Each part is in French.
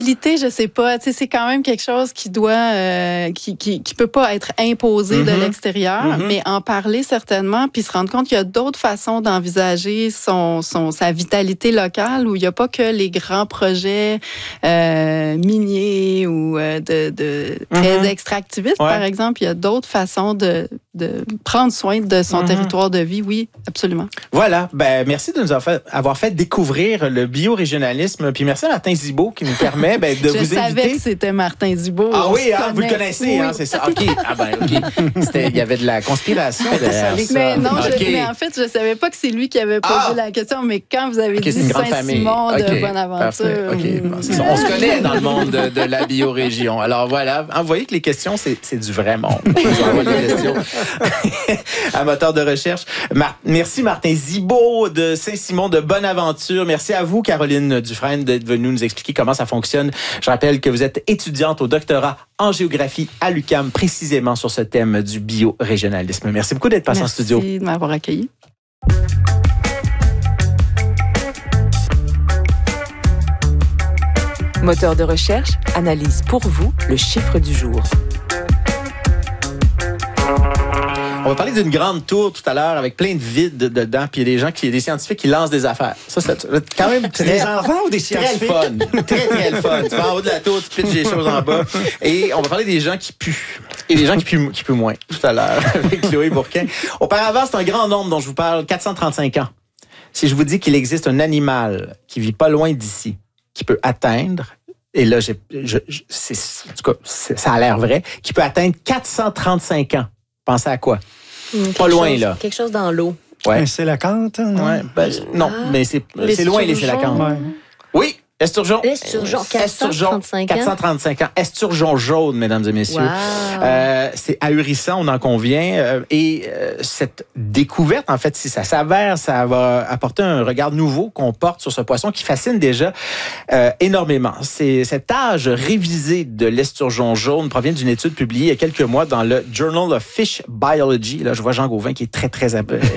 Je sais pas. Tu sais, c'est quand même quelque chose qui doit, qui peut pas être imposé de l'extérieur, mais en parler certainement, puis se rendre compte qu'il y a d'autres façons d'envisager sa vitalité locale, où il y a pas que les grands projets miniers ou très extractivistes, par exemple. Il y a d'autres façons de prendre soin de son territoire de vie. Oui, absolument. Voilà. Ben merci de nous avoir fait découvrir le biorégionalisme. Puis merci à Martin Zibaud qui nous permet de vous inviter. Je savais que c'était Martin Zibaud. Ah oui, vous le connaissez, oui. C'est ça. OK. Il y avait de la conspiration derrière ça. Mais non, mais en fait, je savais pas que c'est lui qui avait posé la question, mais quand vous avez dit Saint-Simon de Bonaventure... On se connaît dans le monde de la biorégion. Alors voilà, vous voyez que les questions, c'est du vrai monde. Vous envoyez des questions à moteur de recherche. Merci Martin Zibaud de Saint-Simon de Bonaventure. Merci à vous, Caroline Dufresne, d'être venue nous expliquer comment ça fonctionne. Je rappelle que vous êtes étudiante au doctorat en géographie à l'UQAM, précisément sur ce thème du biorégionalisme. Merci beaucoup d'être passé en studio. Merci de m'avoir accueilli. Moteur de recherche analyse pour vous le chiffre du jour. On va parler d'une grande tour tout à l'heure avec plein de vide dedans, puis il y a des scientifiques qui lancent des affaires. Ça quand même très... Des enfants ou des scientifiques? Très le fun. Très le fun. Tu vas en haut de la tour, tu pitches des choses en bas. Et on va parler des gens qui puent. Et des gens qui puent moins, tout à l'heure, avec Chloé Bourquin. Auparavant, c'est un grand nombre dont je vous parle, 435 ans. Si je vous dis qu'il existe un animal qui vit pas loin d'ici, qui peut atteindre, et là, en tout cas, ça a l'air vrai, qui peut atteindre 435 ans. Pensez à quoi? Pas loin, là. Quelque chose dans l'eau. Ouais. C'est la cante, non? Ouais, non, mais c'est loin, les Sélacanthes. Ouais. Oui, Esturgeon. 435 ans. Esturgeon jaune, mesdames et messieurs. Wow. C'est ahurissant, on en convient. Et cette découverte, en fait, si ça s'avère, ça va apporter un regard nouveau qu'on porte sur ce poisson qui fascine déjà énormément. Cet âge révisé de l'esturgeon jaune provient d'une étude publiée il y a quelques mois dans le Journal of Fish Biology. Là, je vois Jean Gauvin qui est très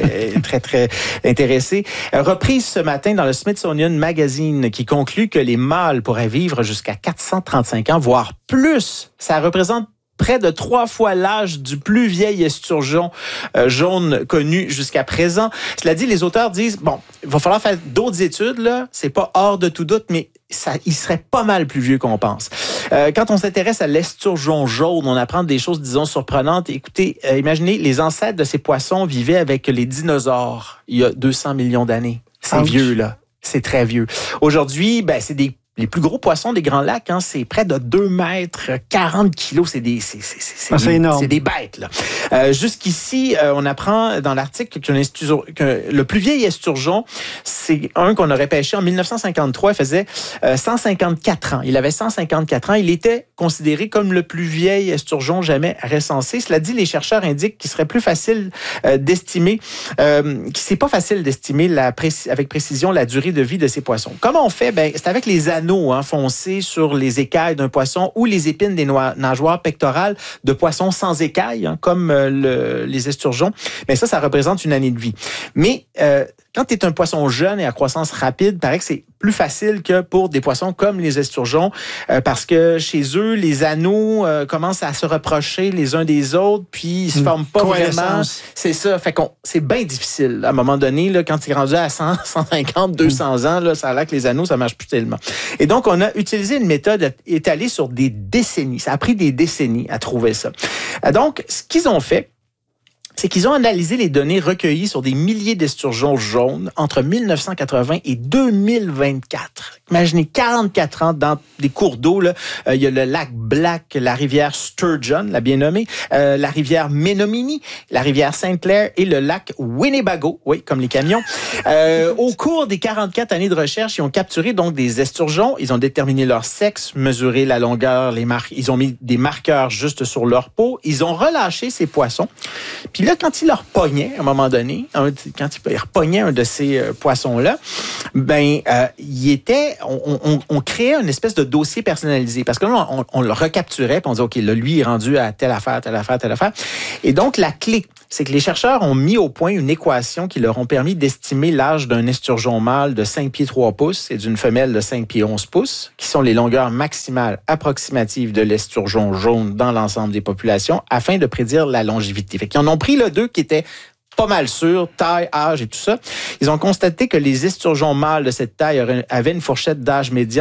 intéressé. Reprise ce matin dans le Smithsonian Magazine qui conclut que les mâles pourraient vivre jusqu'à 435 ans, voire plus. Ça représente près de 3 fois l'âge du plus vieil esturgeon jaune connu jusqu'à présent. Cela dit, les auteurs disent, il va falloir faire d'autres études, là. C'est pas hors de tout doute, mais il serait pas mal plus vieux qu'on pense. Quand on s'intéresse à l'esturgeon jaune, on apprend des choses, disons, surprenantes. Écoutez, imaginez, les ancêtres de ces poissons vivaient avec les dinosaures il y a 200 millions d'années. C'est vieux, là. C'est très vieux. Aujourd'hui, c'est les plus gros poissons des Grands Lacs, c'est près de 2 mètres, 40 kilos. C'est énorme. C'est des bêtes, là. Jusqu'ici, on apprend dans l'article que le plus vieil esturgeon, c'est un qu'on aurait pêché en 1953. Il faisait 154 ans. Il avait 154 ans. Il était considéré comme le plus vieil esturgeon jamais recensé. Cela dit, les chercheurs indiquent qu'il serait plus facile d'estimer, c'est pas facile d'estimer avec précision la durée de vie de ces poissons. Comment on fait? C'est avec les anneaux foncés sur les écailles d'un poisson ou les épines des nageoires pectorales de poissons sans écailles, comme les esturgeons. Mais ça représente une année de vie. Mais quand tu es un poisson jeune et à croissance rapide, il paraît que c'est plus facile que pour des poissons comme les esturgeons parce que chez eux, les anneaux commencent à se rapprocher les uns des autres, puis ils se forment pas vraiment. C'est ça. Fait c'est bien difficile. À un moment donné, là, quand tu es rendu à 100, 150, 200 ans, là, ça a l'air que les anneaux, ça marche plus tellement. Et donc, on a utilisé une méthode étalée sur des décennies. Ça a pris des décennies à trouver ça. Donc, ce qu'ils ont fait, c'est qu'ils ont analysé les données recueillies sur des milliers d'esturgeons jaunes entre 1980 et 2024. Imaginez 44 ans dans des cours d'eau. Là, il y a le lac Black, la rivière Sturgeon, la bien nommée, la rivière Menominee, la rivière Sainte-Claire et le lac Winnebago, oui, comme les camions. Au cours des 44 années de recherche, ils ont capturé donc des esturgeons. Ils ont déterminé leur sexe, mesuré la longueur, ils ont mis des marqueurs juste sur leur peau. Ils ont relâché ces poissons. Puis là, quand ils leur pognaient, à un moment donné, quand ils repognaient un de ces poissons-là, on créait une espèce de dossier personnalisé. Parce que là, on leur recapturait, puis on dit, OK, là, lui, il est rendu à telle affaire, telle affaire, telle affaire. Et donc, la clé, c'est que les chercheurs ont mis au point une équation qui leur ont permis d'estimer l'âge d'un esturgeon mâle de 5 pieds 3 pouces et d'une femelle de 5 pieds 11 pouces, qui sont les longueurs maximales approximatives de l'esturgeon jaune dans l'ensemble des populations, afin de prédire la longévité. Fait qu'ils en ont pris là, 2 qui étaient pas mal sûrs, taille, âge et tout ça. Ils ont constaté que les esturgeons mâles de cette taille avaient une fourchette d'âge médiane